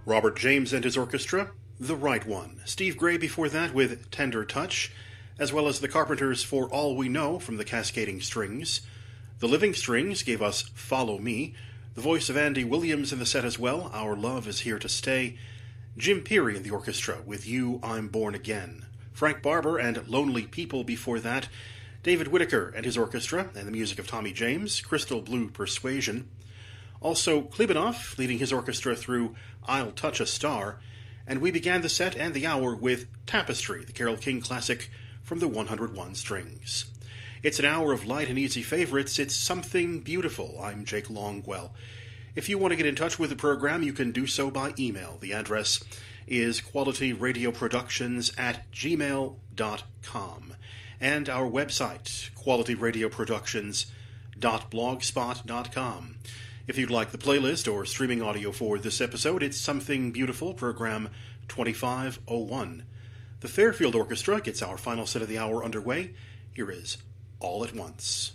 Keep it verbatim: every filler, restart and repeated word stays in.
Robert James and his orchestra, The Right One. Steve Gray before that with Tender Touch, as well as the Carpenters for All We Know from the Cascading Strings. The Living Strings gave us Follow Me, the voice of Andy Williams in the set as well, Our Love Is Here to Stay. Jim Peary in the orchestra with You, I'm Born Again. Frank Barber and Lonely People before that. David Whittaker and his orchestra, and the music of Tommy James, Crystal Blue Persuasion. Also Klibanov leading his orchestra through I'll Touch a Star. And we began the set and the hour with Tapestry, the Carole King classic from the one hundred one Strings. It's an hour of light and easy favorites. It's something beautiful. I'm Jake Longwell. If you want to get in touch with the program, you can do so by email. The address is qualityradioproductions at gmail dot com. And our website, qualityradioproductions dot blogspot dot com. If you'd like the playlist or streaming audio for this episode, it's Something Beautiful, program twenty-five oh one. The Fairfield Orchestra gets our final set of the hour underway. Here is All at Once.